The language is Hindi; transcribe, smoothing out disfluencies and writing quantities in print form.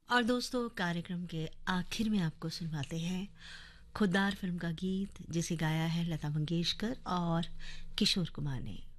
और दोस्तों कार्यक्रम के आखिर में आपको सुनवाते हैं खुद्दार फिल्म का गीत जिसे गाया है लता मंगेशकर और किशोर कुमार ने।